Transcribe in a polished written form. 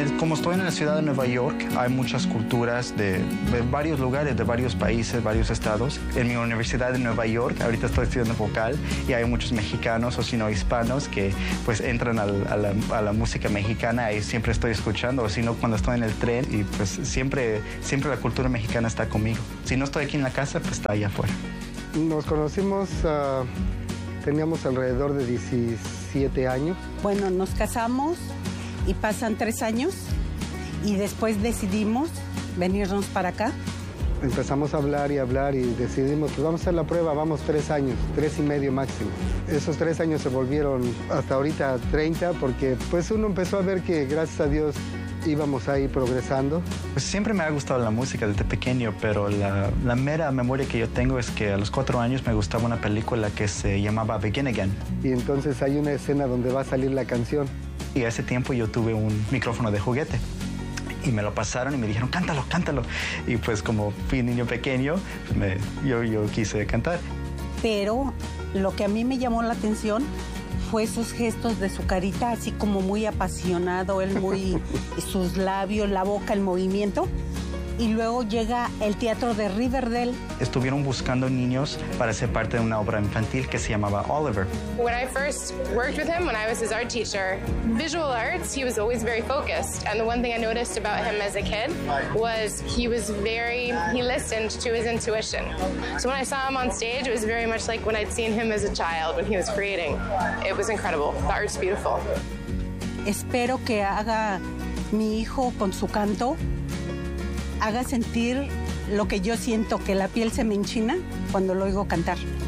Como estoy en la ciudad de Nueva York, hay muchas culturas de varios lugares, de varios países, varios estados. En mi universidad de Nueva York, ahorita estoy estudiando vocal y hay muchos mexicanos o si no hispanos que pues entran a la música mexicana y siempre estoy escuchando, o si no cuando estoy en el tren y pues siempre la cultura mexicana está conmigo. Si no estoy aquí en la casa, pues está allá afuera. Nos conocimos, teníamos alrededor de 17 años. Bueno, nos casamos y pasan 3 años y después decidimos venirnos para acá. Empezamos a hablar y decidimos, pues vamos a hacer la prueba, vamos 3 años, 3 y medio máximo. Esos 3 años se volvieron hasta ahorita 30 porque pues uno empezó a ver que gracias a Dios íbamos ahí progresando. Pues siempre me ha gustado la música desde pequeño, pero la mera memoria que yo tengo es que a los 4 años me gustaba una película que se llamaba Begin Again. Y entonces hay una escena donde va a salir la canción. Y a ese tiempo yo tuve un micrófono de juguete. Y me lo pasaron y me dijeron, cántalo, cántalo. Y pues como fui niño pequeño, yo quise cantar. Pero lo que a mí me llamó la atención fue esos gestos de su carita, así como muy apasionado, él muy, sus labios, la boca, el movimiento. Y luego llega el teatro de Riverdale. Estuvieron buscando niños para ser parte de una obra infantil que se llamaba Oliver. When I first worked with him, when I was his art teacher, visual arts, he was always very focused. And the one thing I noticed about him as a kid was he listened to his intuition. So when I saw him on stage, it was very much like when I'd seen him as a child when he was creating. It was incredible. The art's beautiful. Espero que haga mi hijo con su canto, haga sentir lo que yo siento, que la piel se me enchina cuando lo oigo cantar.